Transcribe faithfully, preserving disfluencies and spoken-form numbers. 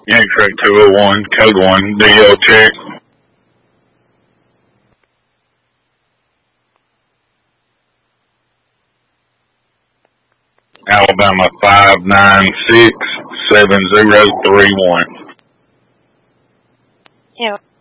Amtrak two oh one, code one, D L check. Alabama five nine six seven zero three one. Yeah.